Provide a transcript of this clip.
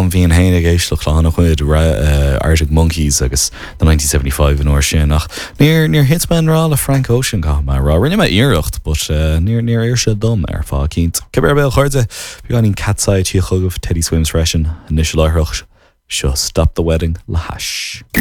an bhíon héine géis le chláánna chuid Arctic Monkeys agus na 1975 an or sin nach níor hitman rá le Frank Ocean ga mar rá rinne me iirecht, but níor ir se dom fá cínt. Cebar be chuirde bhí ganín catsáid tí chugah Teddy Swims freisin initial áthroch seo Stop the Wedding le hash.